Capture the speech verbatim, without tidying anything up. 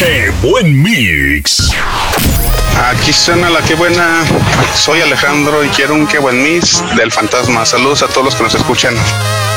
¡Qué buen mix! Aquí suena la que buena. Soy Alejandro y quiero un qué buen mix del Fantasma. Saludos a todos los que nos escuchan.